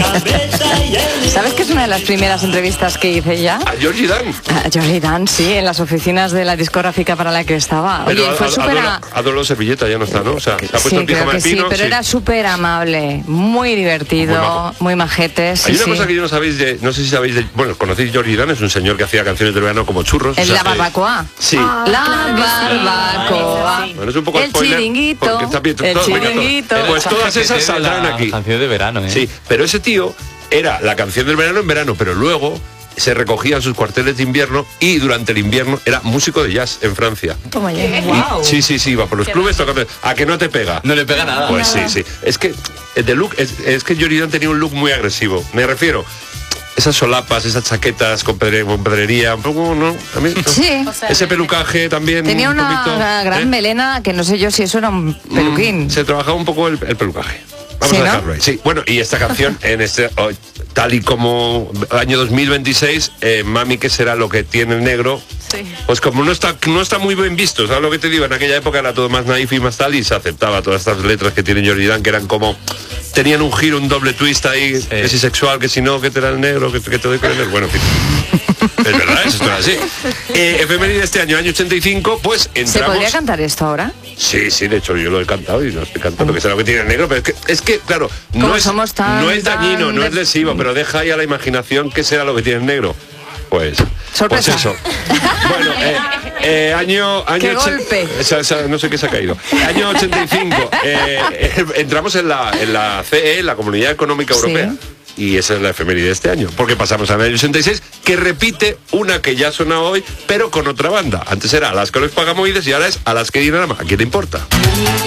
¿Sabes que es una de las primeras entrevistas que hice ya? A Georgie Dan. A Georgie Dan, sí, en las oficinas de la discográfica para la que estaba. Oye, Pero fue súper... Adolo Servilleta ya no está, ¿no? O sea, se ha puesto Sí, el pijama creo que de pino. sí, pero era súper amable, muy divertido, muy majete. Sí, Hay una sí. cosa que yo no sabéis no sé si sabéis bueno, conocéis Georgie Dan, es un señor que hacía canciones del verano como churros. En la barbacoa. Sí. La barbacoa. Bueno, es un poco el spoiler, chiringuito. porque está bien, El todo, chiringuito. pues todas esas saldrán aquí. Canción de verano, ¿eh? Sí, pero ese tío era la canción del verano en verano, pero luego se recogían sus cuarteles de invierno y durante el invierno era músico de jazz en Francia. Toma ya. Sí, iba por los clubes tocando. ¿A que no te pega? No le pega nada. Pues sí. Es que the look, es que Georgie Dan tenía un look muy agresivo. Me refiero, esas solapas, esas chaquetas con pedrería, un poco, ¿no? A mí, Sí. ese pelucaje también. Tenía un poquito, una gran melena que no sé yo si eso era un peluquín. Se trabajaba un poco el pelucaje. Vamos ¿Sí, a no? dejarlo ahí. Sí, bueno, y esta canción, tal y como año 2026, Mami, ¿qué será lo que tiene el negro? Sí. Pues como no está muy bien visto, ¿sabes lo que te digo? En aquella época era todo más naif y más tal, y se aceptaba todas estas letras que tiene Georgie Dan, que eran como... Tenían un giro, un doble twist ahí, que si sexual, que si no, que te da el negro, que te doy con el negro. Bueno, en fin. Es verdad, eso es así. Efeméride de este año 85, pues entramos... ¿Se podría cantar esto ahora? Sí, de hecho yo lo he cantado y lo estoy cantando, que será lo que tiene el negro, pero es que claro, no es dañino, no es lesivo, pero deja ahí a la imaginación qué será lo que tiene el negro. Pues sorpresa. Pues eso. Bueno, año ¡Qué golpe! No sé qué se ha caído. Año 85. Entramos en la CE, la Comunidad Económica Europea. Sí. Y esa es la efeméride de este año, porque pasamos al año 86, que repite una que ya suena hoy, pero con otra banda. Antes era Alaska los Pagamoides y ahora es Alaska y Dinarama. ¿A quién le importa?